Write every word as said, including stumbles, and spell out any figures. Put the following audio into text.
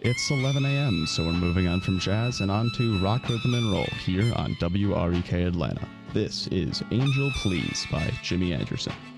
It's eleven a.m., so we're moving on from jazz and on to rock, rhythm, and roll here on W R E K Atlanta. This is Angel Please by Jimmy Anderson.